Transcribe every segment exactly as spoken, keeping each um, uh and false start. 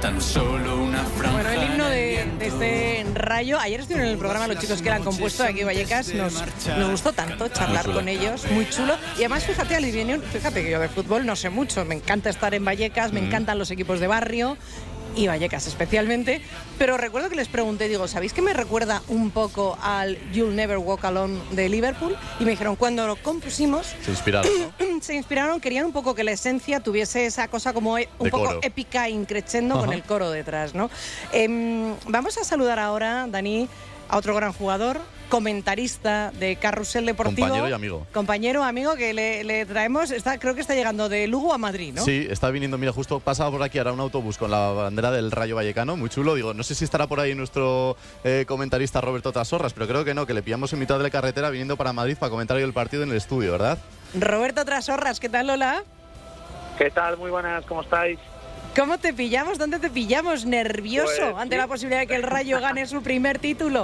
tan solo una franja. Bueno, el himno de, de este Rayo, ayer estuvieron en el programa los chicos que lo han compuesto aquí en Vallecas, nos, nos gustó tanto charlar con ellos, muy chulo. Y además, fíjate, Alivienión, fíjate que yo de fútbol no sé mucho, me encanta estar en Vallecas, me mm. encantan los equipos de barrio y Vallecas especialmente, pero recuerdo que les pregunté, digo, ¿sabéis que me recuerda un poco al You'll Never Walk Alone de Liverpool? Y me dijeron, cuando lo compusimos se inspiraron, ¿no? se inspiraron, querían un poco que la esencia tuviese esa cosa como un de poco coro. épica, increchendo, Ajá. con el coro detrás, ¿no? Eh, vamos a saludar ahora, Dani, a otro gran jugador, comentarista de Carrusel Deportivo. Compañero y amigo. Compañero, amigo, que le, le traemos, está, creo que está llegando de Lugo a Madrid, ¿no? Sí, está viniendo, mira, justo pasaba por aquí ahora un autobús con la bandera del Rayo Vallecano, muy chulo. Digo, no sé si estará por ahí nuestro eh, comentarista Roberto Trasorras, pero creo que no, que le pillamos en mitad de la carretera viniendo para Madrid para comentar hoy el partido en el estudio, ¿verdad? Roberto Trasorras, ¿qué tal, Lola? ¿Qué tal? Muy buenas, ¿cómo estáis? ¿Cómo te pillamos? ¿Dónde te pillamos? ¿Nervioso pues, ante sí. la posibilidad de que el Rayo gane su primer título?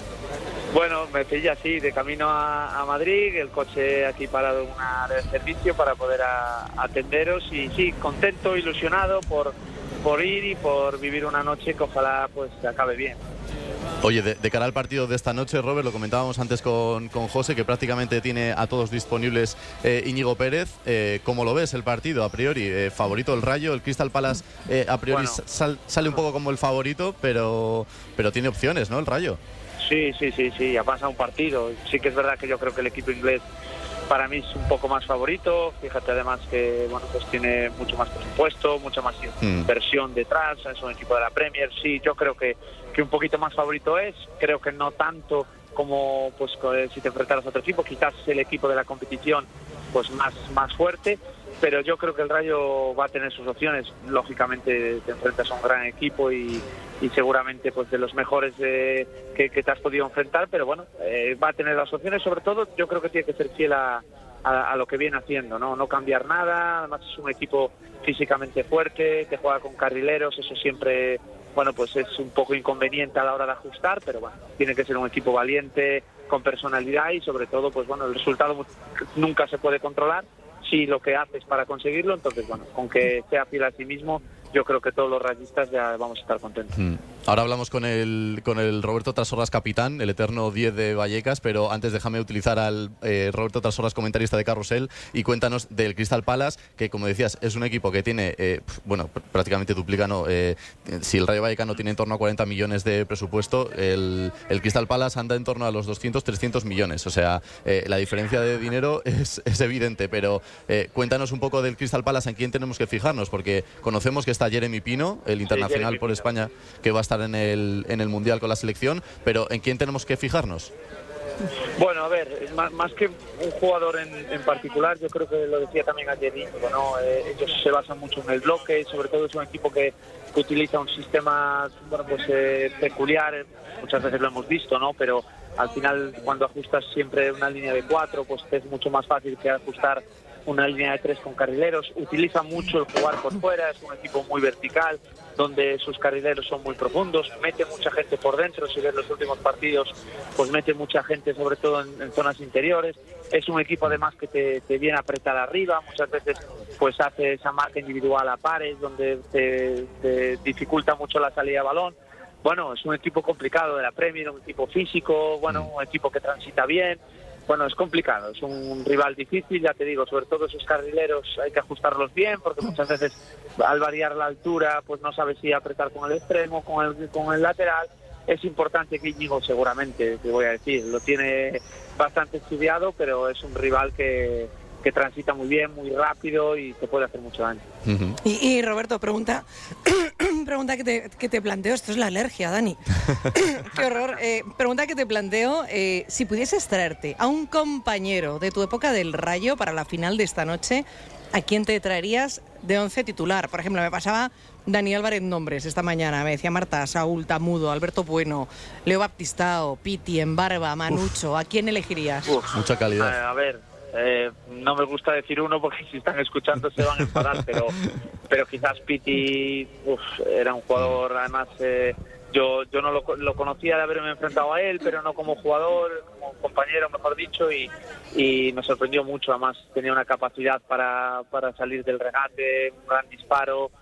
Bueno, me pilla así, de camino a, a Madrid, el coche aquí parado en una área de servicio para poder a, atenderos y sí, contento, ilusionado por, por ir y por vivir una noche que ojalá pues acabe bien. Oye, de, de cara al partido de esta noche, Robert, lo comentábamos antes con, con José, que prácticamente tiene a todos disponibles eh, Íñigo Pérez. Eh, ¿Cómo lo ves el partido a priori? Eh, ¿Favorito el Rayo? El Crystal Palace eh, a priori bueno, sal, sale un poco como el favorito, pero, pero tiene opciones, ¿no? El Rayo. Sí, sí, sí, sí, ya pasa un partido. Sí que es verdad que yo creo que el equipo inglés para mí es un poco más favorito. Fíjate además que bueno, pues tiene mucho más presupuesto, mucha más inversión mm. detrás, es un equipo de la Premier. Sí, yo creo que, que un poquito más favorito es, creo que no tanto como pues si te enfrentaras a otro equipo, quizás el equipo de la competición pues más, más fuerte, pero yo creo que el Rayo va a tener sus opciones. Lógicamente te enfrentas a un gran equipo y, y seguramente pues de los mejores de, que, que te has podido enfrentar, pero bueno, eh, va a tener las opciones. Sobre todo yo creo que tiene que ser fiel a, a, a lo que viene haciendo, ¿no? No cambiar nada. Además es un equipo físicamente fuerte, que juega con carrileros, eso siempre, bueno, pues es un poco inconveniente a la hora de ajustar, pero bueno, tiene que ser un equipo valiente, con personalidad y sobre todo, pues bueno, el resultado nunca se puede controlar. Sí, lo que haces para conseguirlo, entonces bueno, con que sea fiel a sí mismo, yo creo que todos los rayistas ya vamos a estar contentos. Mm. Ahora hablamos con el, con el Roberto Trasorras capitán, el eterno diez de Vallecas, pero antes déjame utilizar al eh, Roberto Trasorras comentarista de Carrusel y cuéntanos del Crystal Palace, que como decías es un equipo que tiene, eh, bueno, prácticamente duplica, no, eh, si el Rayo Vallecano tiene en torno a cuarenta millones de presupuesto, el, el Crystal Palace anda en torno a los doscientos, trescientos millones, o sea, eh, la diferencia de dinero es, es evidente, pero eh, cuéntanos un poco del Crystal Palace, en quién tenemos que fijarnos, porque conocemos que está Jeremy Pino, el internacional sí, por Pino. España, que va a estar en el, en el Mundial con la selección, pero ¿en quién tenemos que fijarnos? Bueno, a ver, más, más que un jugador en, en particular, yo creo que lo decía también ayer Íñigo, ¿no? Eh, ellos se basan mucho en el bloque, sobre todo es un equipo que, que utiliza un sistema, bueno, pues eh, peculiar, muchas veces lo hemos visto, ¿no? Pero al final cuando ajustas siempre una línea de cuatro, pues es mucho más fácil que ajustar una línea de tres con carrileros. Utiliza mucho el jugar por fuera, es un equipo muy vertical, donde sus carrileros son muy profundos, mete mucha gente por dentro. Si ves los últimos partidos, pues mete mucha gente sobre todo en, en zonas interiores. Es un equipo además que te, te viene a apretar arriba, muchas veces pues hace esa marca individual a pares, donde te, te dificulta mucho la salida de balón. Bueno, es un equipo complicado de la Premier, un equipo físico, bueno, un equipo que transita bien. Bueno, es complicado, es un rival difícil, ya te digo, sobre todo esos carrileros hay que ajustarlos bien, porque muchas veces al variar la altura pues no sabes si apretar con el extremo, con el, con el lateral. Es importante que Íñigo, seguramente, te voy a decir, lo tiene bastante estudiado, pero es un rival que, que transita muy bien, muy rápido y te puede hacer mucho daño. Uh-huh. y, y Roberto, pregunta pregunta que te, que te planteo, esto es la alergia, Dani. Qué horror. Eh, pregunta que te planteo, eh, si pudieses traerte a un compañero de tu época del Rayo para la final de esta noche, ¿a quién te traerías de once titular? Por ejemplo, me pasaba Dani Álvarez nombres esta mañana, me decía Marta, Saúl, Tamudo, Alberto Bueno, Leo Baptistao, Piti, Embarba, Manucho. Uf. ¿A quién elegirías? Uf, mucha calidad. A, a ver, eh, no me gusta decir uno porque si están escuchando se van a enfadar, pero, pero quizás Piti uf, era un jugador, además eh, yo, yo no lo, lo conocía de haberme enfrentado a él, pero no como jugador, como compañero, mejor dicho, y, y me sorprendió mucho. Además tenía una capacidad para, para salir del regate, un gran disparo.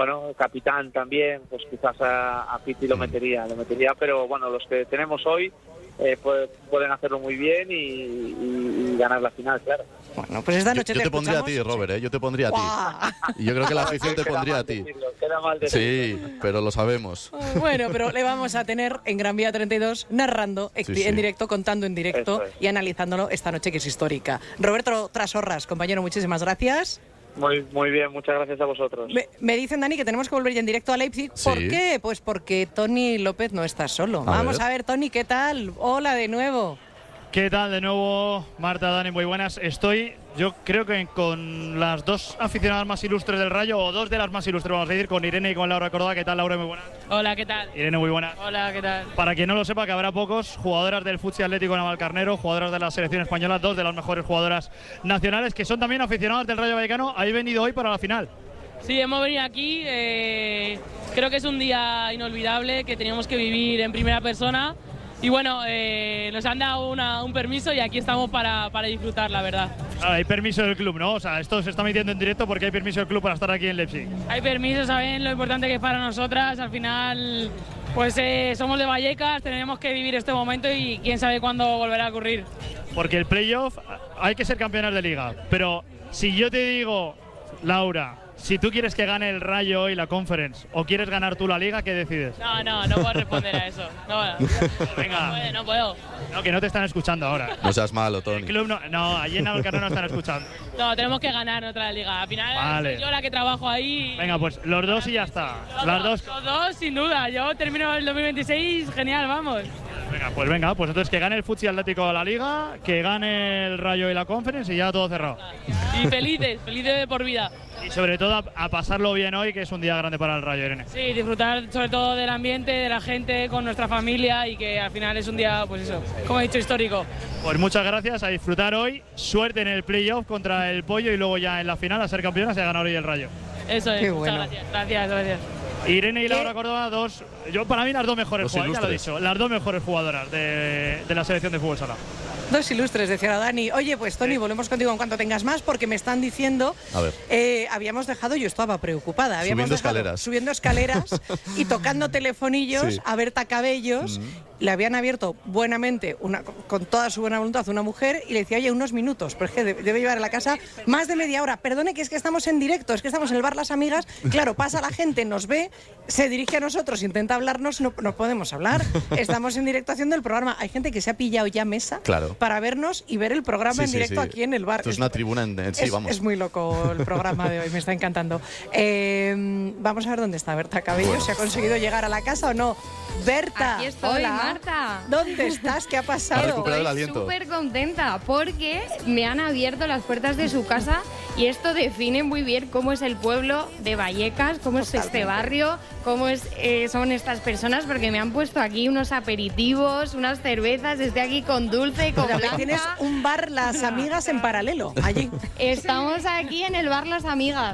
bueno, capitán también, pues quizás a, a Piti lo metería, lo metería, pero bueno, los que tenemos hoy eh, pues, pueden hacerlo muy bien y, y, y ganar la final, claro. Bueno, pues esta noche yo, yo te, te pondría a ti, escuchamos. Robert, ¿eh? Yo te pondría a ti. ¡Guau! Y yo creo que la afición te Queda pondría mal a ti. decirlo, queda mal decirlo. Sí, pero lo sabemos. Bueno, pero le vamos a tener en Gran Vía treinta y dos narrando Sí, en sí. directo, contando en directo Eso es. y analizándolo esta noche que es histórica. Roberto Trasorras, compañero, muchísimas gracias. Muy, muy bien, muchas gracias a vosotros. Me, me dicen, Dani, que tenemos que volver ya en directo a Leipzig. Sí. ¿Por qué? Pues porque Tony López no está solo. A Vamos ver. a ver, Tony, ¿qué tal? Hola de nuevo. ¿Qué tal de nuevo, Marta, Dani? Muy buenas. Estoy, yo creo que con las dos aficionadas más ilustres del Rayo, o dos de las más ilustres, vamos a decir, con Irene y con Laura Córdoba. ¿Qué tal, Laura? Muy buenas. Hola, ¿qué tal? Irene, muy buenas. Hola, ¿qué tal? Para quien no lo sepa, que habrá pocos, jugadoras del Futsi Atlético Navalcarnero, jugadoras de la selección española, dos de las mejores jugadoras nacionales, que son también aficionadas del Rayo Vallecano. Habéis venido hoy para la final. Sí, hemos venido aquí. Eh, creo que es un día inolvidable que teníamos que vivir en primera persona. Y bueno, eh, nos han dado una, un permiso y aquí estamos para, para disfrutar, la verdad. Ah, hay permiso del club, ¿no? O sea, esto se está emitiendo en directo porque hay permiso del club para estar aquí en Leipzig. Hay permiso, saben lo importante que es para nosotras. Al final, pues eh, somos de Vallecas, tenemos que vivir este momento y quién sabe cuándo volverá a ocurrir. Porque el playoff, hay que ser campeones de liga. Pero si yo te digo, Laura, si tú quieres que gane el Rayo hoy la Conference o quieres ganar tú la liga, ¿qué decides? No, no, no puedo responder a eso. No, no, Venga. no puedo, no puedo. No, que no te están escuchando ahora. No seas malo, El Tony. club no, no, allí en Navalcarnero no están escuchando. No, tenemos que ganar otra liga. Al final Vale. soy yo la que trabajo ahí. Venga, pues los dos y ya está. Los Las dos, dos. los dos, sin duda. Yo termino el dos mil veintiséis, genial, vamos. Venga, pues venga, pues entonces que gane el Futsi Atlético de la Liga, que gane el Rayo y la Conference y ya todo cerrado. Y felices, felices de por vida. Y sobre todo a, a pasarlo bien hoy, que es un día grande para el Rayo, Irene. Sí, disfrutar sobre todo del ambiente, de la gente, con nuestra familia y que al final es un día, pues eso, como he dicho, histórico. Pues muchas gracias, a disfrutar hoy, suerte en el playoff contra el Pollo y luego ya en la final a ser campeonas y a ganar hoy el Rayo. Eso es, Qué muchas bueno. gracias. Gracias, gracias. Irene y ¿Qué? Laura Córdoba, dos, yo para mí las dos mejores Dos jugadoras, ya lo he ilustres. dicho, las dos mejores jugadoras de, de la selección de fútbol sala. Dos ilustres, decía Dani. Oye, pues Tony, volvemos contigo en cuanto tengas más, porque me están diciendo, A ver. eh, habíamos dejado, yo estaba preocupada, habíamos Subiendo dejado- escaleras. subiendo escaleras y tocando telefonillos Sí. a Berta Cabellos. Le habían abierto buenamente, una, con toda su buena voluntad, una mujer y le decía, oye, unos minutos, pero es que debe llevar a la casa más de media hora. Perdone, que es que estamos en directo, es que estamos en el bar Las Amigas. Claro, pasa la gente, nos ve, se dirige a nosotros, intenta hablarnos, no, no podemos hablar. Estamos en directo haciendo el programa. Hay gente que se ha pillado ya mesa Claro. para vernos y ver el programa Sí, en sí, directo sí. aquí en el bar. Esto es una tribuna en, en sí, es, vamos. es muy loco el programa de hoy, me está encantando. Eh, vamos a ver dónde está Berta Cabello, Bueno. si ha conseguido llegar a la casa o no. Berta, Aquí estoy, hola. Marta. ¿Dónde estás? ¿Qué ha Ha pasado? recuperado el Estoy aliento. súper contenta porque me han abierto las puertas de su casa y esto define muy bien cómo es el pueblo de Vallecas, cómo es este Totalmente. barrio, cómo es, eh, son estas personas, porque me han puesto aquí unos aperitivos, unas cervezas, estoy aquí con dulce y con Pero blanca. tienes un bar Las Amigas en paralelo, allí. Estamos aquí en el bar Las Amigas.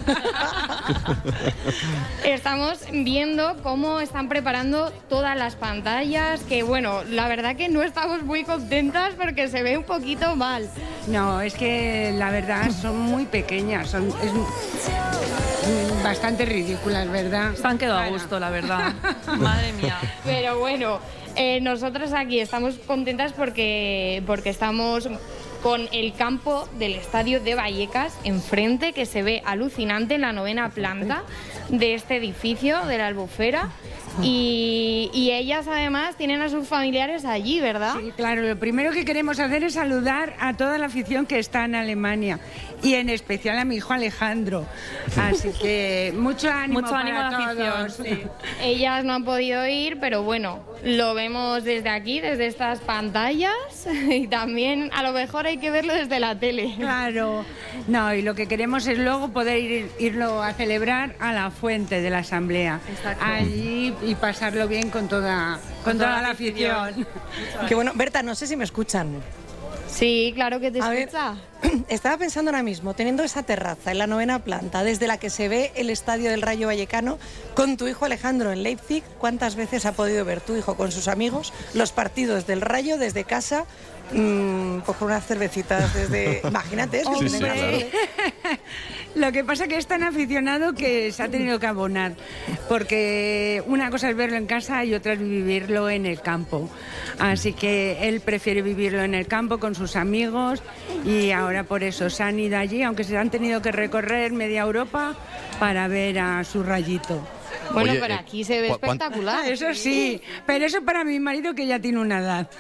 Estamos viendo cómo están preparando todas las pantallas, que bueno, la verdad que no estamos muy contentas porque se ve un poquito mal. No, es que la verdad son muy pequeñas, son es, mm, bastante ridículas, ¿verdad? Se han quedado a Bueno. gusto, la verdad. Madre mía. Pero bueno, eh, nosotras aquí estamos contentas porque, porque estamos con el campo del estadio de Vallecas enfrente, que se ve alucinante en la novena planta de este edificio de la Albufera. Y, y ellas además tienen a sus familiares allí, ¿verdad? Sí, claro, lo primero que queremos hacer es saludar a toda la afición que está en Alemania y en especial a mi hijo Alejandro. Así que mucho ánimo Mucho ánimo para a la afición. todos. Sí. Ellas no han podido ir, pero bueno, lo vemos desde aquí, desde estas pantallas, y también a lo mejor hay que verlo desde la tele. Claro, no, y lo que queremos es luego poder ir, irlo a celebrar a la fuente de la asamblea. Exacto. Allí y pasarlo bien con toda, con toda la afición. Qué bueno. Berta, no sé si me escuchan. Sí, claro que te A ver, escucha. estaba pensando ahora mismo, teniendo esa terraza en la novena planta, desde la que se ve el estadio del Rayo Vallecano, con tu hijo Alejandro en Leipzig, ¿cuántas veces ha podido ver tu hijo con sus amigos los partidos del Rayo desde casa? Mmm, pues con unas cervecitas desde... Imagínate, es que Sí, sí, tiene- claro. Lo que pasa que es tan aficionado que se ha tenido que abonar, porque una cosa es verlo en casa y otra es vivirlo en el campo. Así que él prefiere vivirlo en el campo con sus amigos y ahora por eso se han ido allí, aunque se han tenido que recorrer media Europa para ver a su Rayito. Bueno, Oye, pero eh, aquí se ve ¿cu- cuán- espectacular. Eso sí, pero eso para mi marido que ya tiene una edad.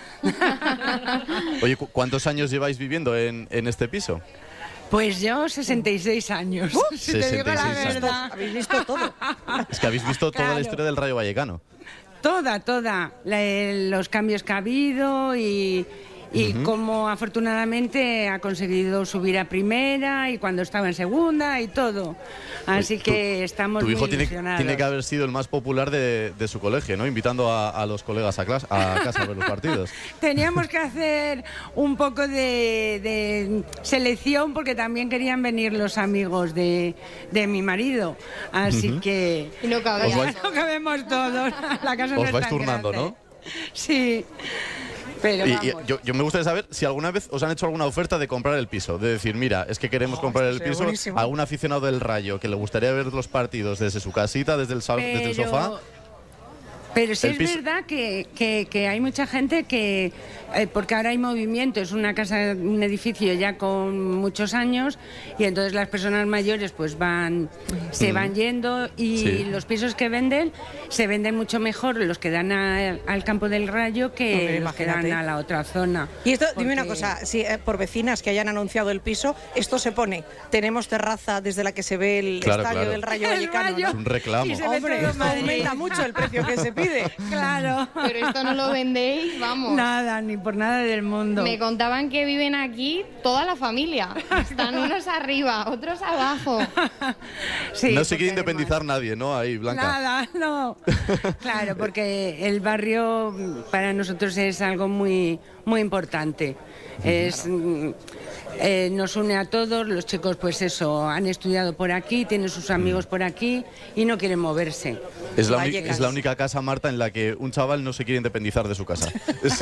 Oye, ¿cu- ¿cuántos años lleváis viviendo en, en este piso? Pues yo, sesenta y seis años, si te digo la sesenta y seis años. verdad. Habéis visto todo. Es que habéis visto toda la Claro. historia del Rayo Vallecano. Toda, toda. La- el- los cambios que ha habido y, y cómo afortunadamente ha conseguido subir a primera y cuando estaba en segunda y todo. Así Tu- que estamos Tu muy hijo tiene, ilusionados. tiene que haber sido el más popular de, de su colegio, ¿no? Invitando a, a los colegas a, clas- a casa a ver los partidos. Teníamos que hacer un poco de, de selección porque también querían venir los amigos de, de mi marido. Así que Y no cabía. Os vais- no cabemos todos. La casa no Os es vais tan turnando, grande. ¿no? Sí. Pero Y, vamos. y yo, yo me gustaría saber si alguna vez os han hecho alguna oferta de comprar el piso. De decir, mira, es que queremos comprar el esto sería piso. buenísimo. Algún aficionado del Rayo que le gustaría ver los partidos desde su casita, desde el, sal- desde el Pero- sofá. Pero sí El es piso- verdad que, que- que hay mucha gente que, eh, porque ahora hay movimiento, es una casa, un edificio ya con muchos años y entonces las personas mayores pues van, se van yendo y Sí. los pisos que venden se venden mucho mejor los que dan a- al campo del Rayo que Hombre, los que dan imagínate. a la otra zona. Y esto, dime una Porque- cosa, si eh, por vecinas que hayan anunciado el piso, esto se pone, tenemos terraza desde la que se ve el Claro, estadio claro. del Rayo El Vallecano, Rayo. Es un reclamo. Y se ve Hombre, todo esto Madrid. aumenta mucho el precio que se pide. Claro. Pero esto no lo vendéis, vamos. Nada, ni por nada del mundo. Me contaban que viven aquí toda la familia. Están unos arriba, otros abajo. Sí, no se quiere porque independizar nadie, ¿no? Ahí, Blanca. Nada, no. Claro, porque el barrio mm, para nosotros es algo muy, muy importante. Es, mm, eh, nos une a todos, los chicos pues eso, han estudiado por aquí, tienen sus amigos por aquí y no quieren moverse. Es la, uni- Vallecas. es la única casa, Marta, en la que un chaval no se quiere independizar de su casa. Es-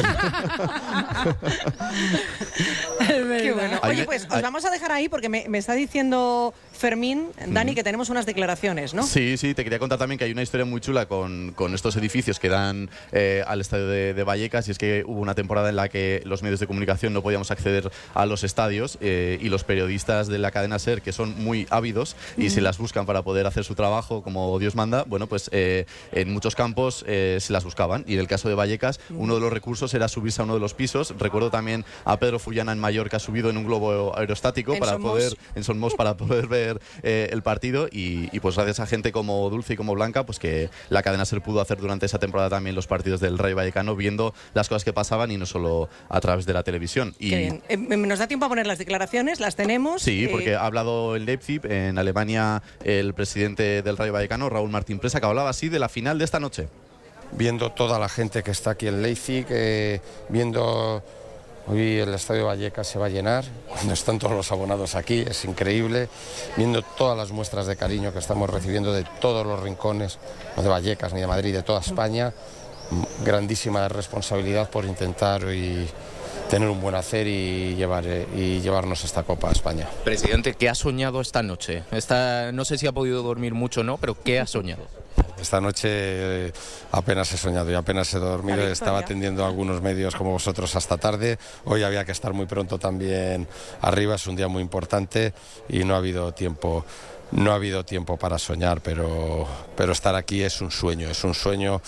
Qué bueno. Hay- Oye, pues os hay- vamos a dejar ahí porque me, me está diciendo Fermín, Dani, que tenemos unas declaraciones, ¿no? Sí, sí, te quería contar también que hay una historia muy chula con, con estos edificios que dan eh, al estadio de, de Vallecas, y es que hubo una temporada en la que los medios de comunicación no podíamos acceder a los estadios eh, y los periodistas de la cadena SER, que son muy ávidos y se las buscan para poder hacer su trabajo como Dios manda, bueno, pues eh, en muchos campos eh, se las buscaban, y en el caso de Vallecas uno de los recursos era subirse a uno de los pisos. Recuerdo también a Pedro Fullana en Mallorca subido en un globo aerostático En para Somos. poder en Somos para poder ver eh, el partido, y, y pues gracias a gente como Dulce y como Blanca, pues que la cadena SER pudo hacer durante esa temporada también los partidos del Rayo Vallecano, viendo las cosas que pasaban y no solo a través de la televisión. Y Qué bien. Eh, nos da tiempo a poner las declaraciones, las tenemos. sí, eh, porque ha hablado en Leipzig, en Alemania, el presidente del Rayo Vallecano, Raúl Martín Presa, que hablaba así de la final de esta noche. Viendo toda la gente que está aquí en Leipzig, eh, viendo hoy el Estadio Vallecas se va a llenar, cuando están todos los abonados aquí, es increíble, viendo todas las muestras de cariño que estamos recibiendo de todos los rincones, no de Vallecas ni de Madrid, de toda España, grandísima responsabilidad por intentar hoy tener un buen hacer y, llevar, eh, y llevarnos esta Copa a España. Presidente, ¿qué ha soñado esta noche? Esta, no sé si ha podido dormir mucho o no, pero ¿qué ha soñado? Esta noche eh, apenas he soñado y apenas he dormido, La estaba victoria. atendiendo a algunos medios como vosotros hasta tarde, hoy había que estar muy pronto también arriba, es un día muy importante y no ha habido tiempo. No ha habido tiempo para soñar, pero, pero estar aquí es un sueño, es un sueño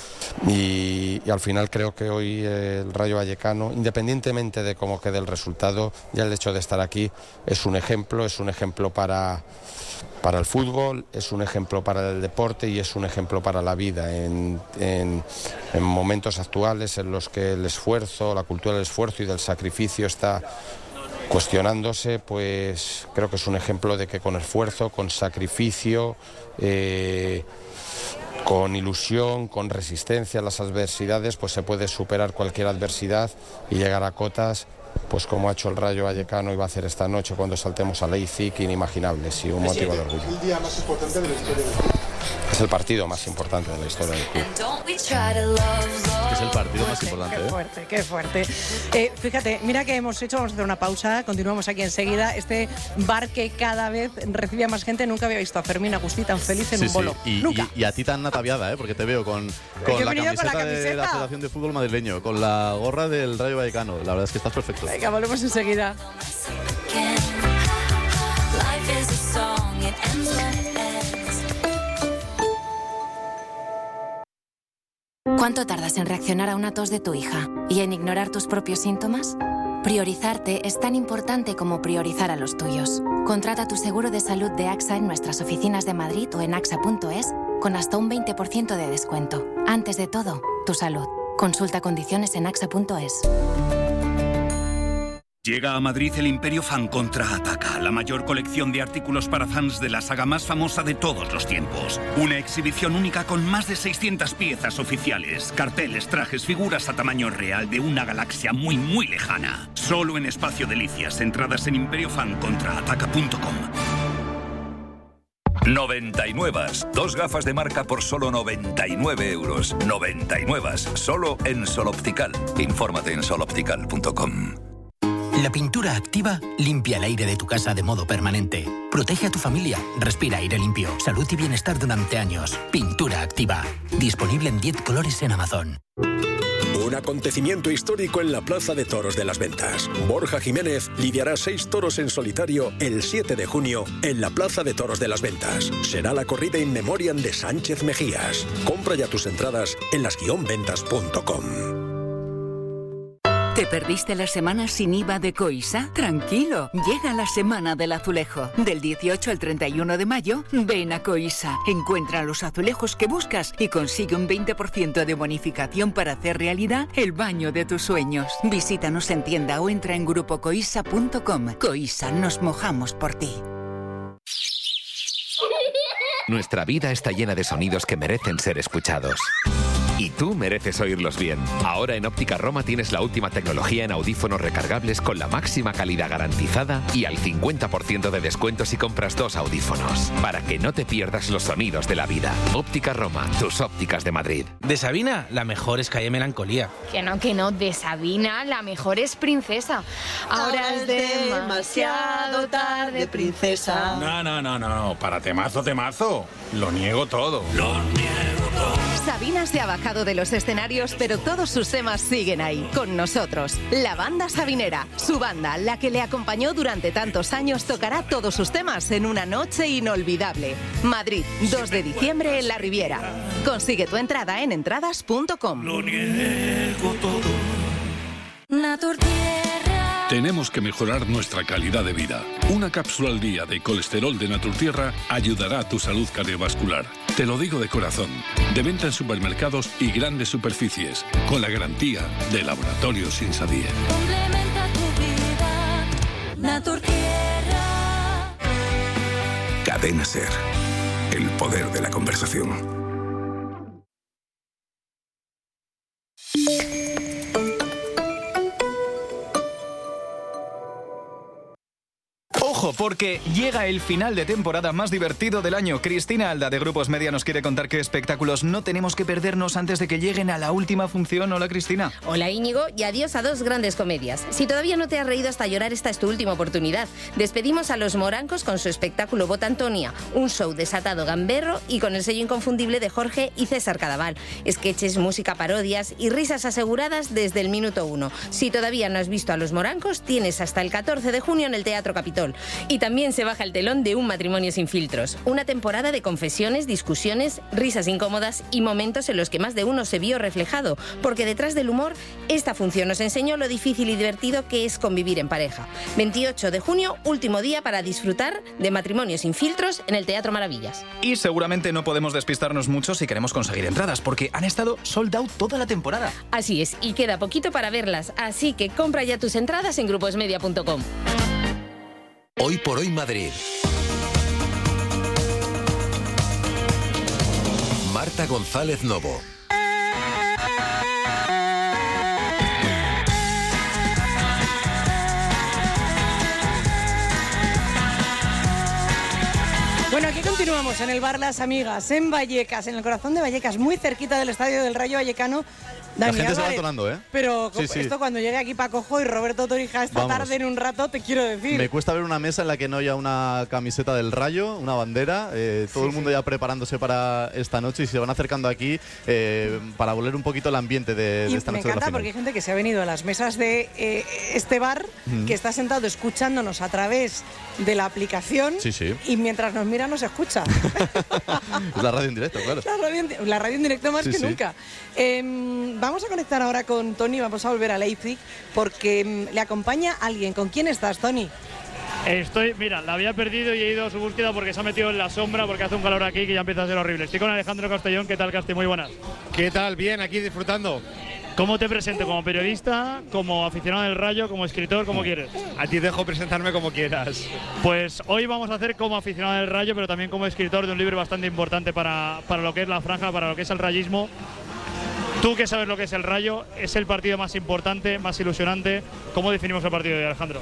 y, y al final creo que hoy el Rayo Vallecano, independientemente de cómo quede el resultado, ya el hecho de estar aquí es un ejemplo, es un ejemplo para, para el fútbol, es un ejemplo para el deporte y es un ejemplo para la vida en, en, en momentos actuales en los que el esfuerzo, la cultura del esfuerzo y del sacrificio está cuestionándose, pues creo que es un ejemplo de que con esfuerzo, con sacrificio, eh, con ilusión, con resistencia a las adversidades, pues se puede superar cualquier adversidad y llegar a cotas, pues como ha hecho el Rayo Vallecano y va a hacer esta noche cuando saltemos a Leipzig, inimaginables y un motivo de orgullo. El día más importante de la historia del club. Es el partido más importante de la historia del club. Es el partido más importante. Qué ¿eh? fuerte, qué fuerte. Eh, fíjate, mira que hemos hecho, vamos a hacer una pausa, continuamos aquí enseguida. Este bar que cada vez recibe a más gente, nunca había visto a Fermín Agustí tan feliz en Sí, un bolo. sí. Y, nunca. y- y a ti tan ataviada, ¿eh? Porque te veo con, con, Yo he la, venido camiseta con la de la camiseta. Asociación de Fútbol Madrileño, con la gorra del Rayo Vallecano. La verdad es que estás perfecto. Venga, volvemos enseguida. ¿Cuánto tardas en reaccionar a una tos de tu hija y en ignorar tus propios síntomas? Priorizarte es tan importante como priorizar a los tuyos. Contrata tu seguro de salud de AXA en nuestras oficinas de Madrid o en axa punto es con hasta un veinte por ciento de descuento. Antes de todo, tu salud. Consulta condiciones en axa punto es. Llega a Madrid el Imperio Fan Contraataca, la mayor colección de artículos para fans de la saga más famosa de todos los tiempos. Una exhibición única con más de seiscientas piezas oficiales, carteles, trajes, figuras a tamaño real de una galaxia muy muy lejana. Solo en Espacio Delicias, entradas en imperio fan contraataca punto com. noventa y nueve. Dos gafas de marca por solo noventa y nueve euros. noventa y nueve. Solo en Sol Optical. Infórmate en sol optical punto com. La pintura activa limpia el aire de tu casa de modo permanente. Protege a tu familia. Respira aire limpio. Salud y bienestar durante años. Pintura activa. Disponible en diez colores en Amazon. Un acontecimiento histórico en la Plaza de Toros de las Ventas. Borja Jiménez lidiará seis toros en solitario el siete de junio en la Plaza de Toros de las Ventas. Será la corrida in memoriam de Sánchez Mejías. Compra ya tus entradas en las guion ventas punto com. ¿Te perdiste la semana sin I V A de Coisa? Tranquilo, llega la Semana del Azulejo. Del dieciocho al treinta y uno de mayo, ven a Coisa. Encuentra los azulejos que buscas y consigue un veinte por ciento de bonificación para hacer realidad el baño de tus sueños. Visítanos en tienda o entra en grupo coisa punto com. Coisa, nos mojamos por ti. Nuestra vida está llena de sonidos que merecen ser escuchados. Y tú mereces oírlos bien. Ahora en Óptica Roma tienes la última tecnología en audífonos recargables con la máxima calidad garantizada y al cincuenta por ciento de descuento si compras dos audífonos. Para que no te pierdas los sonidos de la vida. Óptica Roma, tus ópticas de Madrid. De Sabina, la mejor es Calle Melancolía. Que no, que no, de Sabina, la mejor es Princesa. Ahora es demasiado tarde, princesa. No, no, no, no, para temazo, temazo. Lo niego todo. Lo niego todo. Sabina se ha bajado de los escenarios, pero todos sus temas siguen ahí, con nosotros. La banda sabinera, su banda, la que le acompañó durante tantos años, tocará todos sus temas en una noche inolvidable. Madrid, dos de diciembre en la Riviera. Consigue tu entrada en entradas punto com. Lo niego todo. Naturtierra. Tenemos que mejorar nuestra calidad de vida. Una cápsula al día de colesterol de Naturtierra ayudará a tu salud cardiovascular. Te lo digo de corazón. De venta en supermercados y grandes superficies, con la garantía de Laboratorios Insadie. Complementa tu vida. Naturtierra. Cadena Ser. El poder de la conversación. Ojo, porque llega el final de temporada más divertido del año. Cristina Alda, de Grupos Media, nos quiere contar qué espectáculos no tenemos que perdernos antes de que lleguen a la última función. Hola, Cristina. Hola, Íñigo, y adiós a dos grandes comedias. Si todavía no te has reído hasta llorar, esta es tu última oportunidad. Despedimos a Los Morancos con su espectáculo Bota Antonia, un show desatado gamberro y con el sello inconfundible de Jorge y César Cadaval. Sketches, música, parodias y risas aseguradas desde el minuto uno. Si todavía no has visto a Los Morancos, tienes hasta el catorce de junio en el Teatro Capitol. Y también se baja el telón de Un matrimonio sin filtros. Una temporada de confesiones, discusiones, risas incómodas y momentos en los que más de uno se vio reflejado. Porque detrás del humor, esta función nos enseñó lo difícil y divertido que es convivir en pareja. veintiocho de junio, último día para disfrutar de Matrimonio sin filtros en el Teatro Maravillas. Y seguramente no podemos despistarnos mucho si queremos conseguir entradas, porque han estado sold out toda la temporada. Así es, y queda poquito para verlas. Así que compra ya tus entradas en gruposmedia punto com. Hoy por hoy Madrid. Marta González Novo. Bueno, aquí Aquí continuamos en el bar Las Amigas, en Vallecas, en el corazón de Vallecas, muy cerquita del estadio del Rayo Vallecano. Dani La gente Álvarez, se va atonando, ¿eh? Pero Sí, sí. esto cuando llegue aquí Paco Jo y Roberto Torija esta Vamos. tarde en un rato, te quiero decir. Me cuesta ver una mesa en la que no haya una camiseta del Rayo, una bandera, eh, todo Sí, el mundo ya preparándose para esta noche y se van acercando aquí eh, para volver un poquito el ambiente de, de Y esta me noche de la encanta final. porque hay gente que se ha venido a las mesas de eh, este bar, Mm. que está sentado escuchándonos a través de la aplicación Sí, sí. y mientras nos mira nos escucha. Es la radio en directo, claro. La radio, en- la radio en directo más Sí, que sí. nunca. Eh, vamos a conectar ahora con Tony, vamos a volver a Leipzig porque mm, le acompaña alguien. ¿Con quién estás, Tony? Estoy, mira, la había perdido y he ido a su búsqueda porque se ha metido en la sombra, porque hace un calor aquí que ya empieza a ser horrible. Estoy con Alejandro Castellón. ¿Qué tal, Casti? Muy buenas. ¿Qué tal? Bien, aquí disfrutando. ¿Cómo te presento? ¿Como periodista, como aficionado del Rayo, como escritor, como quieres? A ti dejo presentarme como quieras. Pues hoy vamos a hacer como aficionado del Rayo, pero también como escritor de un libro bastante importante para, para lo que es la franja, para lo que es el rayismo. Tú que sabes lo que es el Rayo, es el partido más importante, más ilusionante. ¿Cómo definimos el partido de hoy, Alejandro?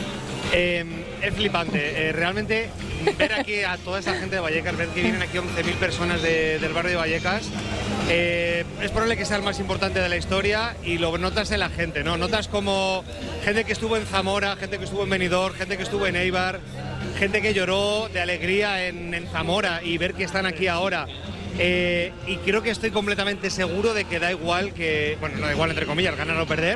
Eh, es flipante. Eh, realmente ver aquí a toda esa gente de Vallecas, ver que vienen aquí once mil personas de- del barrio de Vallecas, eh, es probable que sea el más importante de la historia y lo notas en la gente, ¿no? Notas como gente que estuvo en Zamora, gente que estuvo en Benidorm, gente que estuvo en Eibar, gente que lloró de alegría en, en Zamora y ver que están aquí ahora. Eh, y creo que estoy completamente seguro de que da igual que, bueno, no da igual entre comillas, ganar o perder,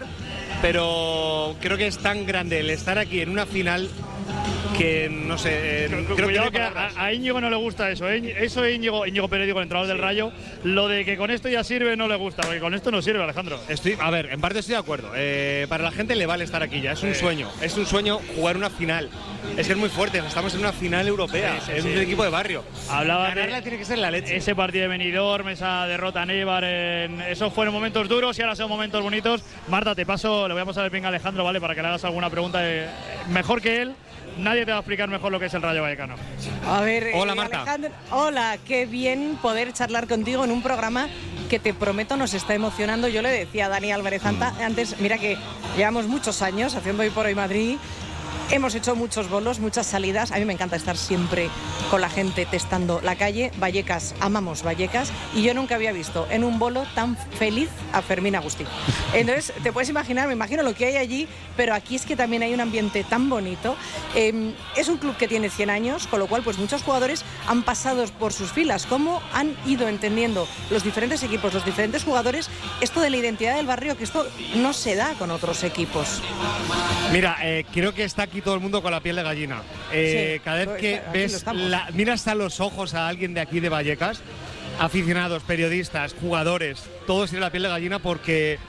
pero creo que es tan grande el estar aquí en una final que, no sé, eh, creo que Cuidado no que hay palabras. a, a Íñigo no le gusta eso. ¿eh? Eso es Íñigo, Íñigo Pérez, digo, el entrenador del Rayo. Lo de que con esto ya sirve no le gusta, porque con esto no sirve, Alejandro. Estoy, a ver, en parte estoy de acuerdo. Eh, para la gente le vale estar aquí ya, es un sueño. Es un sueño jugar una final. Es que es muy fuerte, estamos en una final europea, Sí, sí, es sí. un equipo de barrio. Hablaba Ganarla de tiene que ser la leche. ese partido de Benidorm, esa derrota en Eibar, en- esos fueron momentos duros y ahora son momentos bonitos. Marta, te paso, le voy a pasar el ping a Alejandro, ¿vale? Para que le hagas alguna pregunta. de- mejor que él, nadie te va a explicar mejor lo que es el Rayo Vallecano. A ver, Hola, eh, Marta. Alejandro, hola, qué bien poder charlar contigo en un programa que te prometo nos está emocionando. Yo le decía a Dani Álvarez anta- antes, mira que llevamos muchos años haciendo Hoy por Hoy Madrid. Hemos hecho muchos bolos, muchas salidas. A mí me encanta estar siempre con la gente testando la calle. Vallecas, amamos Vallecas. Y yo nunca había visto en un bolo tan feliz a Fermín Agustí. Entonces, te puedes imaginar, me imagino lo que hay allí, pero aquí es que también hay un ambiente tan bonito. Eh, es un club que tiene cien años, con lo cual pues muchos jugadores han pasado por sus filas. ¿Cómo han ido entendiendo los diferentes equipos, los diferentes jugadores, esto de la identidad del barrio, que esto no se da con otros equipos? Mira, eh, creo que está aquí todo el mundo con la piel de gallina. Eh, Sí, cada vez pues, que aquí lo ves, estamos. la- miras a los ojos a alguien de aquí de Vallecas, aficionados, periodistas, jugadores, todos tienen la piel de gallina porque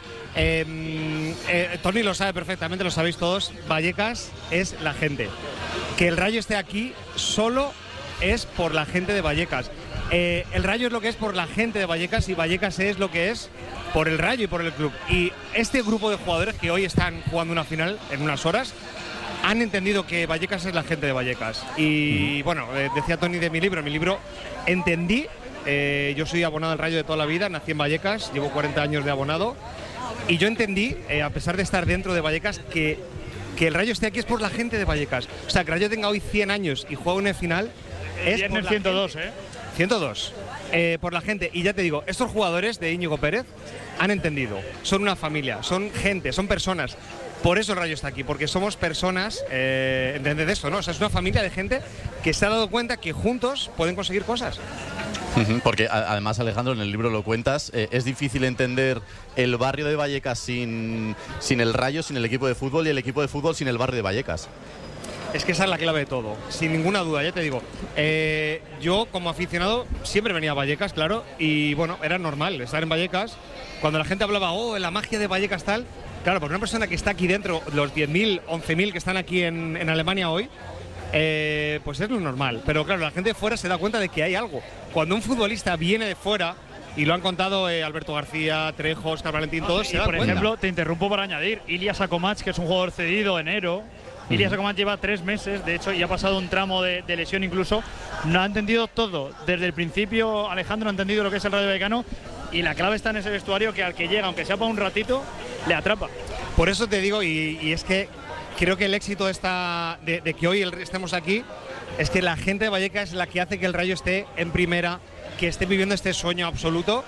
eh, eh, Tony lo sabe perfectamente, lo sabéis todos, Vallecas es la gente. Que el Rayo esté aquí solo es por la gente de Vallecas. Eh, el Rayo es lo que es por la gente de Vallecas y Vallecas es lo que es por el Rayo y por el club. Y este grupo de jugadores que hoy están jugando una final en unas horas han entendido que Vallecas es la gente de Vallecas. Y bueno, eh, decía Tony de mi libro, en mi libro entendí, eh, yo soy abonado al Rayo de toda la vida, nací en Vallecas, llevo cuarenta años de abonado, y yo entendí, eh, a pesar de estar dentro de Vallecas, que, que el Rayo esté aquí es por la gente de Vallecas. O sea, que el Rayo tenga hoy cien años y juegue una final es Viernes por la ciento dos, gente. ¿eh? ciento dos. Eh, por la gente. Y ya te digo, estos jugadores de Íñigo Pérez han entendido. Son una familia, son gente, son personas. Por eso el Rayo está aquí, porque somos personas, eh, entended esto, ¿no? O sea, es una familia de gente que se ha dado cuenta que juntos pueden conseguir cosas. Ujú, porque a- además, Alejandro, en el libro lo cuentas, eh, es difícil entender el barrio de Vallecas sin, sin el Rayo, sin el equipo de fútbol y el equipo de fútbol sin el barrio de Vallecas. Es que esa es la clave de todo, sin ninguna duda, ya te digo. Eh, yo, como aficionado, siempre venía a Vallecas, claro, y bueno, era normal estar en Vallecas. Cuando la gente hablaba, oh, la magia de Vallecas tal, claro, porque una persona que está aquí dentro, los diez mil, once mil que están aquí en, en Alemania hoy, eh, pues es lo normal. Pero claro, la gente de fuera se da cuenta de que hay algo. Cuando un futbolista viene de fuera, y lo han contado eh, Alberto García, Trejo, Oscar Valentín, todos Y se dan por cuenta. ejemplo, te interrumpo para añadir, Ilias Akomach, que es un jugador cedido enero. Ilias Akomach lleva tres meses, de hecho, y ha pasado un tramo de, de lesión incluso. No ha entendido todo. Desde el principio, Alejandro ha entendido lo que es el Rayo Vallecano. Y la clave está en ese vestuario que al que llega, aunque sea para un ratito, le atrapa. Por eso te digo, y, y es que creo que el éxito de, esta, de, de que hoy el- estemos aquí es que la gente de Vallecas es la que hace que el Rayo esté en primera, que esté viviendo este sueño absoluto.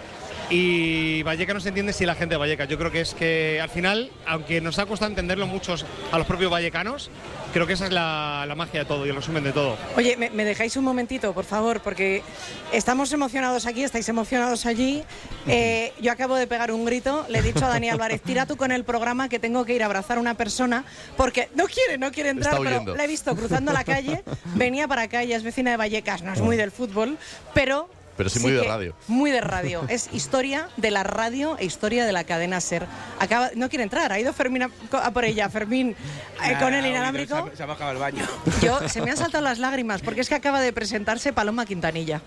Y Vallecas no se entiende sin la gente de Vallecas. Yo creo que es que al final, aunque nos ha costado entenderlo muchos a los propios vallecanos, creo que esa es la, la magia de todo y el resumen de todo. Oye, ¿me, me dejáis un momentito, por favor? Porque estamos emocionados aquí, estáis emocionados allí. Eh, yo acabo de pegar un grito, le he dicho a Dani Álvarez, tira tú con el programa que tengo que ir a abrazar a una persona, porque no quiere, no quiere entrar, Está pero huyendo. la he visto cruzando la calle, venía para acá, ella es vecina de Vallecas, no es muy del fútbol, pero... Pero sí muy de que- radio. Muy de radio. Es historia de la radio e historia de la cadena SER. Acaba, no quiere entrar, ha ido Fermín a, a por ella. Fermín eh, con el inalámbrico. Se ha bajado al baño. Yo, se me han saltado las lágrimas porque es que acaba de presentarse Paloma Quintanilla.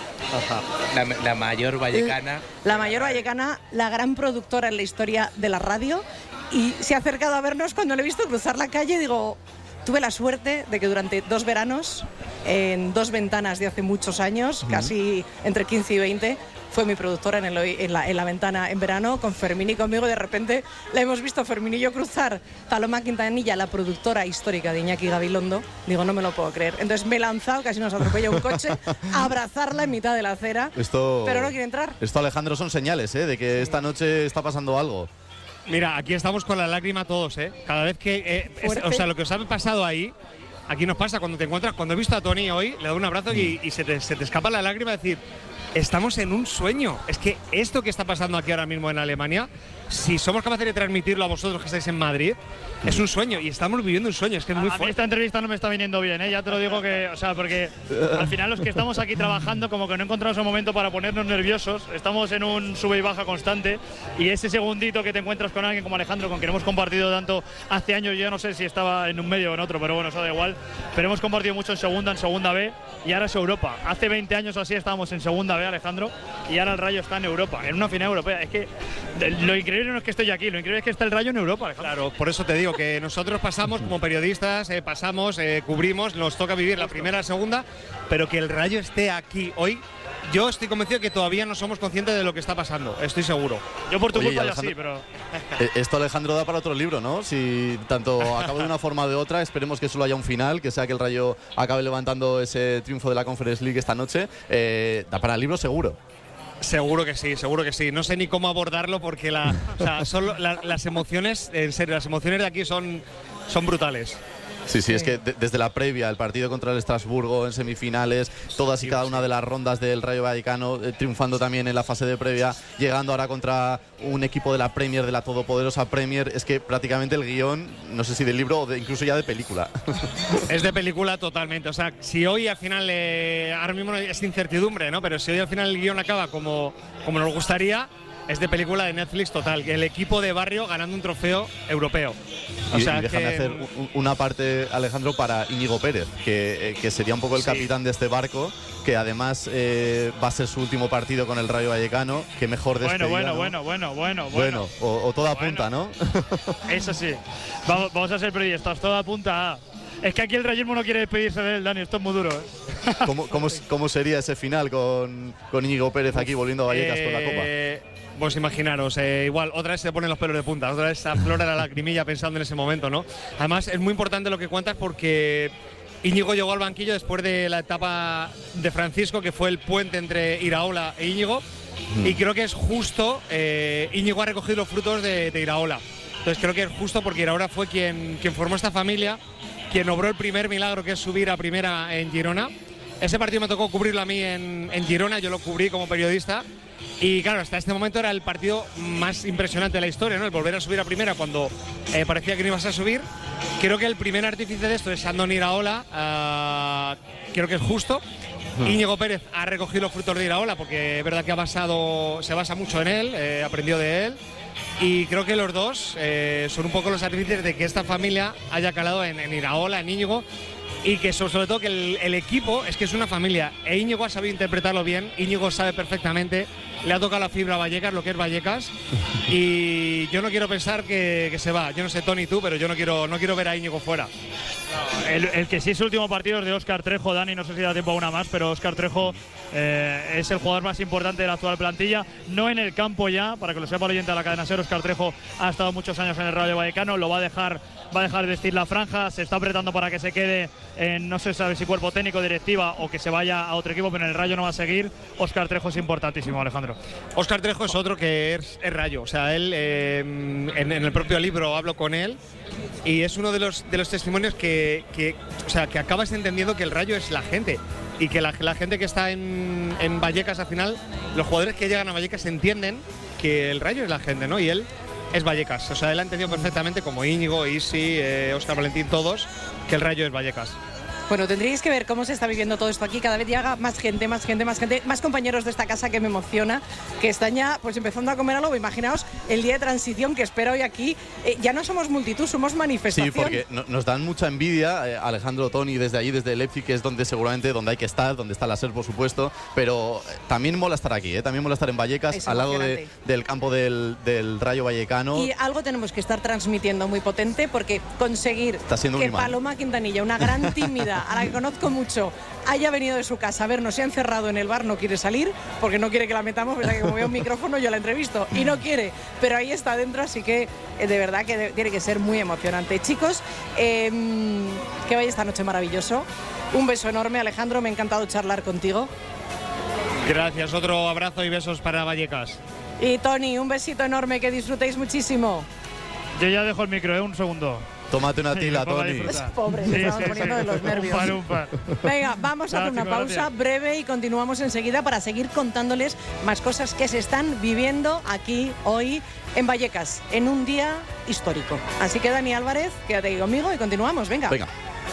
La, la mayor vallecana. La mayor vallecana, la gran productora en la historia de la radio. Y se ha acercado a vernos cuando le he visto cruzar la calle y digo... Tuve la suerte de que durante dos veranos, en dos ventanas de hace muchos años, casi entre quince y veinte, fue mi productora en, el, en, la, en la ventana en verano con Fermín y conmigo. De repente la hemos visto Fermín y yo cruzar. Paloma Quintanilla, la productora histórica de Iñaki Gabilondo. Digo, no me lo puedo creer. Entonces me he lanzado, casi nos atropella un coche, a abrazarla en mitad de la acera. Esto, Pero no quiere entrar. Esto, Alejandro, son señales, ¿eh? De que esta noche está pasando algo. Mira, aquí estamos con la lágrima todos, ¿eh? Cada vez que... eh, es- o sea, lo que os ha pasado ahí, aquí nos pasa cuando te encuentras... Cuando he visto a Tony hoy, le doy un abrazo y, y se, te, se te escapa la lágrima de decir... Estamos en un sueño. Es que esto que está pasando aquí ahora mismo en Alemania, si somos capaces de transmitirlo a vosotros que estáis en Madrid, es un sueño y estamos viviendo un sueño. Es que es muy A mí fuerte. esta entrevista no me está viniendo bien, ¿eh? Ya te lo digo que, o sea, porque al final los que estamos aquí trabajando como que no encontramos un momento para ponernos nerviosos, estamos en un sube y baja constante y ese segundito que te encuentras con alguien como Alejandro, con quien hemos compartido tanto hace años, yo no sé si estaba en un medio o en otro, pero bueno, eso da igual, pero hemos compartido mucho en segunda, en segunda B y ahora es Europa. Hace veinte años o así estábamos en segunda B, Alejandro, y ahora el Rayo está en Europa, en una final europea. Es que lo increíble no es que estoy aquí, lo increíble es que está el Rayo en Europa, Alejandro. Claro, por eso te digo que nosotros pasamos como periodistas, eh, pasamos, eh, cubrimos, nos toca vivir la primera, la segunda, pero que el Rayo esté aquí hoy, yo estoy convencido que todavía no somos conscientes de lo que está pasando, estoy seguro. Yo por tu Oye, culpa ya Alejandro, sí, pero... Eh, Esto, Alejandro, da para otro libro, ¿no? Si tanto acaba de una forma o de otra, esperemos que solo haya un final, que sea que el Rayo acabe levantando ese triunfo de la Conference League esta noche. Eh, da para el libro seguro. Seguro que sí, seguro que sí. No sé ni cómo abordarlo porque la, o sea, solo la- las emociones, en serio, las emociones de aquí son, son brutales. Sí, sí, es que de- desde la previa, el partido contra el Estrasburgo en semifinales, todas y cada una de las rondas del Rayo Vallecano, eh, triunfando también en la fase de previa, llegando ahora contra un equipo de la Premier, de la todopoderosa Premier, es que prácticamente el guión, no sé si del libro o de- incluso ya de película. Es de película totalmente. O sea, si hoy al final, eh, ahora mismo es incertidumbre, ¿no? Pero si hoy al final el guión acaba como, como nos gustaría, es de película de Netflix total. El equipo de barrio ganando un trofeo europeo. O Y, sea, y déjame que- hacer un- una parte, Alejandro, para Íñigo Pérez, que, eh, que sería un poco el Sí. capitán de este barco, que además eh, va a ser su último partido con el Rayo Vallecano, que mejor despedida, Bueno, bueno, ¿no? bueno, bueno, bueno, Bueno, o, o todo apunta, ¿no? Eso sí. Vamos, vamos a ser periodistas, todo apunta a... Es que aquí el rayismo no quiere despedirse de él, Dani, esto es muy duro, ¿eh? ¿Cómo, cómo, cómo sería ese final con, con Íñigo Pérez aquí volviendo a Vallecas con la Copa? Eh, Pues imaginaros, eh, igual otra vez se ponen los pelos de punta, otra vez se aflora la lagrimilla pensando en ese momento, ¿no? Además es muy importante lo que cuentas porque Íñigo llegó al banquillo después de la etapa de Francisco, que fue el puente entre Iraola e Íñigo, Mm. y creo que es justo, eh, Íñigo ha recogido los frutos de, de Iraola. Entonces creo que es justo porque Iraola fue quien, quien formó esta familia, quien obró el primer milagro que es subir a primera en Girona. Ese partido me tocó cubrirlo a mí en, en Girona, yo lo cubrí como periodista. Y claro, hasta este momento era el partido más impresionante de la historia, ¿no? El volver a subir a primera cuando eh, parecía que no ibas a subir. Creo que el primer artífice de esto es Andoni Iraola, ah, creo que es justo. Hmm. Íñigo Pérez ha recogido los frutos de Iraola porque es verdad que ha basado, se basa mucho en él, eh, aprendió de él. Y creo que los dos eh, son un poco los artífices de que esta familia haya calado en, en Iraola, en Íñigo. Y que so- sobre todo que el, el equipo es que es una familia. E Íñigo ha sabido interpretarlo bien. Íñigo sabe perfectamente. Le ha tocado la fibra a Vallecas, lo que es Vallecas. Y yo no quiero pensar que, que se va. Yo no sé, Tony, tú, pero yo no quiero, no quiero ver a Íñigo fuera. El, el que sí es su último partido es de Óscar Trejo, Dani, no sé si da tiempo a una más, pero Óscar Trejo eh, es el jugador más importante de la actual plantilla, no en el campo ya, para que lo sepa el oyente de la cadena SER. Óscar Trejo ha estado muchos años en el Rayo Vallecano, lo va a dejar, va a dejar vestir la franja, se está apretando para que se quede en, no sé sabe si cuerpo técnico, directiva o que se vaya a otro equipo, pero en el Rayo no va a seguir. Óscar Trejo es importantísimo, Alejandro. Óscar Trejo es otro que es, es Rayo, o sea, él eh, en, en el propio libro hablo con él y es uno de los, de los testimonios que, que, o sea, que acabas entendiendo que el Rayo es la gente y que la, la gente que está en, en Vallecas al final, los jugadores que llegan a Vallecas entienden que el Rayo es la gente, ¿no? Y él es Vallecas, o sea, él ha entendido perfectamente, como Íñigo, Isi, eh, Óscar Valentín, todos, que el Rayo es Vallecas. Bueno, tendríais que ver cómo se está viviendo todo esto aquí. Cada vez llega más gente, más gente, más gente, más compañeros de esta casa, que me emociona, que están ya pues empezando a comer algo. Imaginaos el día de transición que espera hoy aquí. Eh, ya no somos multitud, somos manifestación. Sí, porque no, nos dan mucha envidia, eh, Alejandro, Tony, desde allí, desde Leipzig, que es donde seguramente donde hay que estar, donde está la SER, por supuesto, pero eh, también mola estar aquí, eh, también mola estar en Vallecas, Es al lado de, del campo del, del Rayo Vallecano. Y algo tenemos que estar transmitiendo muy potente, porque conseguir Está siendo un que imán. Paloma Quintanilla, una gran tímida, a la que conozco mucho, haya venido de su casa a vernos, se ha encerrado en el bar, no quiere salir porque no quiere que la metamos, verdad que como veo un micrófono yo la entrevisto y no quiere, pero ahí está dentro, así que eh, de verdad que de, tiene que ser muy emocionante. Chicos, eh, que vaya esta noche maravilloso, un beso enorme, Alejandro, me ha encantado charlar contigo. Gracias, otro abrazo y besos para Vallecas. Y Tony, un besito enorme, que disfrutéis muchísimo. Yo ya dejo el micro, ¿eh? Un segundo. Tómate una tila, Tony. Pobre, me estamos poniendo de los nervios. Un par, un par. Venga, vamos a hacer una Chicos, pausa gracias. breve y continuamos enseguida para seguir contándoles más cosas que se están viviendo aquí hoy en Vallecas, en un día histórico. Así que Dani Álvarez, quédate aquí conmigo y continuamos. Venga. Venga.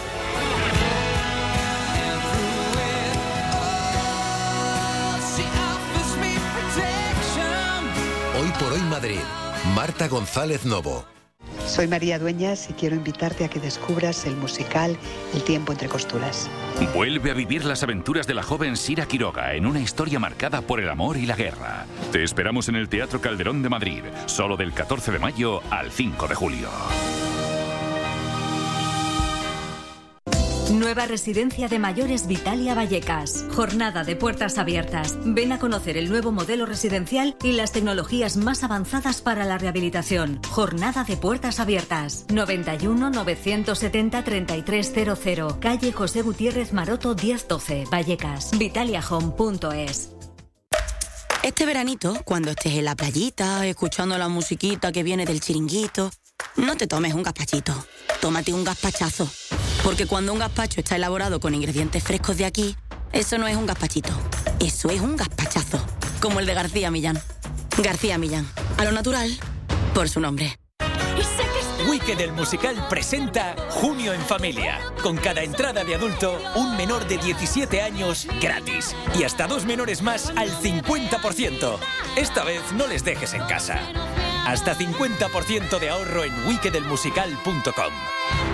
Hoy por hoy Madrid. Marta González Novo. Soy María Dueñas y quiero invitarte a que descubras el musical El tiempo entre costuras. Vuelve a vivir las aventuras de la joven Sira Quiroga en una historia marcada por el amor y la guerra. Te esperamos en el Teatro Calderón de Madrid, solo del catorce de mayo al cinco de julio. Nueva residencia de mayores Vitalia Vallecas. Jornada de puertas abiertas. Ven a conocer el nuevo modelo residencial y las tecnologías más avanzadas para la rehabilitación. Jornada de puertas abiertas. noventa y uno, novecientos setenta, treinta y tres cero cero. Calle José Gutiérrez Maroto diez doce, Vallecas. Vitalia Home punto es. Este veranito, cuando estés en la playita, escuchando la musiquita que viene del chiringuito, no te tomes un gazpachito, tómate un gazpachazo. Porque cuando un gazpacho está elaborado con ingredientes frescos de aquí, eso no es un gazpachito, eso es un gazpachazo. Como el de García Millán. García Millán, a lo natural, por su nombre. Wicked el musical presenta Junio en Familia. Con cada entrada de adulto, un menor de diecisiete años gratis. Y hasta dos menores más al cincuenta por ciento. Esta vez no les dejes en casa. Hasta cincuenta por ciento de ahorro en wicked el musical punto com.